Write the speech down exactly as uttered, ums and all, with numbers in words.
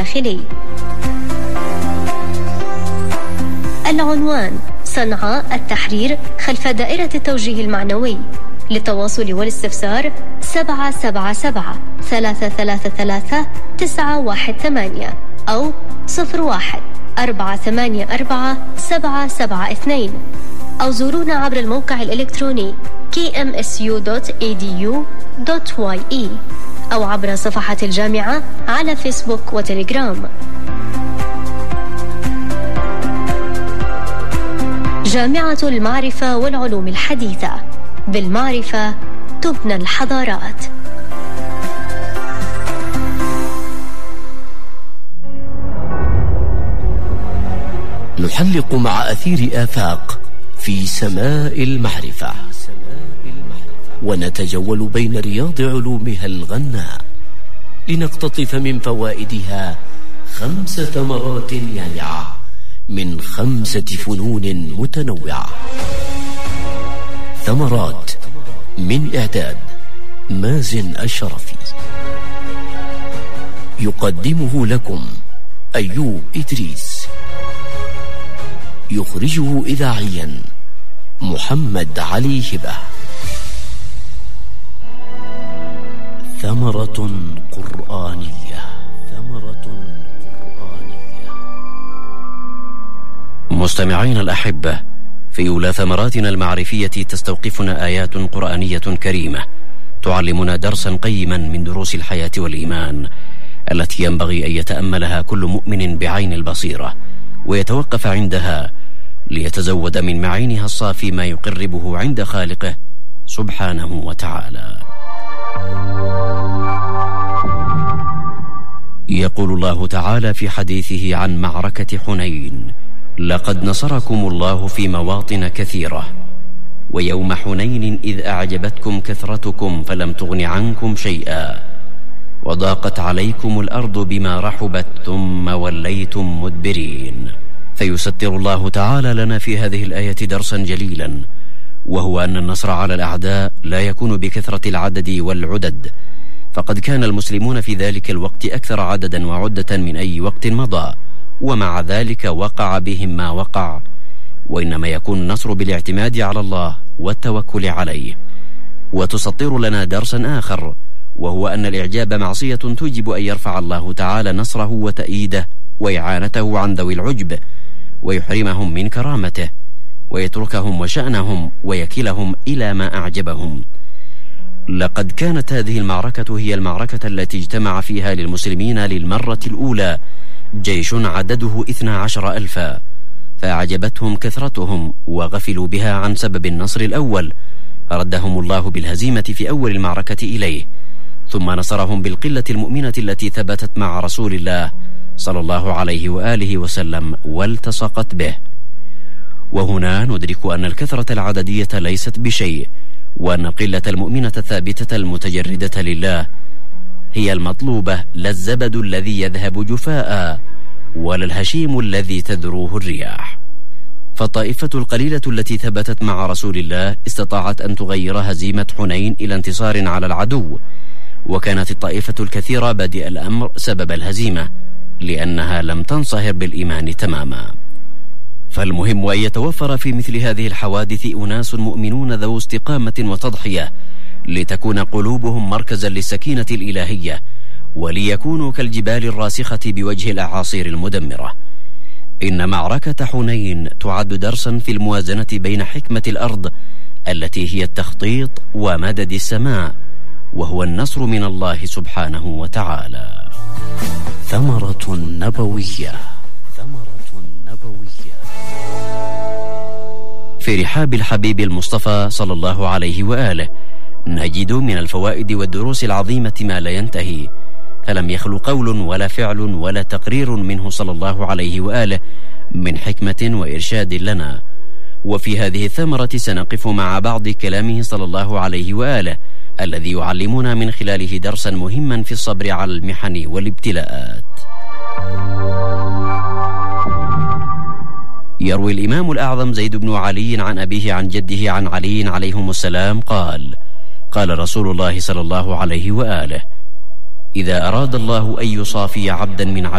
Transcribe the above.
الداخلي. العنوان: صنعاء التحرير خلف دائرة التوجيه المعنوي. للتواصل والاستفسار سبعة سبعة سبعة ثلاثة ثلاثة ثلاثة تسعة واحد ثمانية أو صفر واحد أربعة ثمانية أربعة سبعة سبعة اثنين، أو زورونا عبر الموقع الإلكتروني كي إم إس يو دوت إي دي يو دوت واي إي أو عبر صفحة الجامعة على فيسبوك وتليجرام. جامعة المعرفة والعلوم الحديثة، بالمعرفة تبنى الحضارات. نحلق مع أثير آفاق في سماء المعرفة، ونتجول بين رياض علومها الغناء لنقتطف من فوائدها خمس ثمرات يانعة من خمسة فنون متنوعة. ثمرات من إعداد مازن الشرفي، يقدمه لكم أيوب إدريس، يخرجه إذاعيا محمد علي هبة. ثمرة قرآنية. ثمرة قرآنية. مستمعين الأحبة، في أولى ثمراتنا المعرفية تستوقفنا آيات قرآنية كريمة تعلمنا درسا قيما من دروس الحياة والإيمان التي ينبغي أن يتأملها كل مؤمن بعين البصيرة ويتوقف عندها ليتزود من معينها الصافي ما يقربه عند خالقه سبحانه وتعالى. يقول الله تعالى في حديثه عن معركة حنين: لقد نصركم الله في مواطن كثيرة ويوم حنين إذ أعجبتكم كثرتكم فلم تغن عنكم شيئا وضاقت عليكم الأرض بما رحبت ثم وليتم مدبرين. فيستر الله تعالى لنا في هذه الآية درسا جليلا، وهو أن النصر على الأعداء لا يكون بكثرة العدد والعدد، فقد كان المسلمون في ذلك الوقت أكثر عددا وعدة من أي وقت مضى، ومع ذلك وقع بهم ما وقع، وإنما يكون النصر بالاعتماد على الله والتوكل عليه. وتسطر لنا درسا آخر، وهو أن الإعجاب معصية توجب أن يرفع الله تعالى نصره وتأييده وإعانته عن ذوي العجب ويحرمهم من كرامته ويتركهم وشأنهم ويكلهم إلى ما أعجبهم. لقد كانت هذه المعركة هي المعركة التي اجتمع فيها للمسلمين للمرة الأولى جيش عدده اثنا عشر ألفا، فأعجبتهم كثرتهم وغفلوا بها عن سبب النصر الأول، ردهم الله بالهزيمة في أول المعركة إليه، ثم نصرهم بالقلة المؤمنة التي ثبتت مع رسول الله صلى الله عليه وآله وسلم والتصقت به. وهنا ندرك أن الكثرة العددية ليست بشيء، وأن القلة المؤمنة الثابتة المتجردة لله هي المطلوبة، لا الزبد الذي يذهب جفاء ولا الهشيم الذي تذروه الرياح. فالطائفة القليلة التي ثبتت مع رسول الله استطاعت أن تغير هزيمة حنين إلى انتصار على العدو، وكانت الطائفة الكثيرة بادئ الأمر سبب الهزيمة لأنها لم تنصهر بالإيمان تماما. فالمهم أن يتوفر في مثل هذه الحوادث أناس مؤمنون ذو استقامة وتضحية لتكون قلوبهم مركزا للسكينة الإلهية، وليكونوا كالجبال الراسخة بوجه الأعاصير المدمرة. إن معركة حنين تعد درسا في الموازنة بين حكمة الأرض التي هي التخطيط ومدد السماء، وهو النصر من الله سبحانه وتعالى. ثمرة نبوية. ثمرة نبوية. في رحاب الحبيب المصطفى صلى الله عليه وآله نجد من الفوائد والدروس العظيمة ما لا ينتهي، فلم يخل قول ولا فعل ولا تقرير منه صلى الله عليه وآله من حكمة وإرشاد لنا. وفي هذه الثمرة سنقف مع بعض كلامه صلى الله عليه وآله الذي يعلمنا من خلاله درسا مهما في الصبر على المحن والابتلاءات. يروي الإمام الأعظم زيد بن علي عن أبيه عن جده عن علي عليهم السلام قال: قال رسول الله صلى الله عليه وآله: إذا أراد الله أن يصافي عبدا من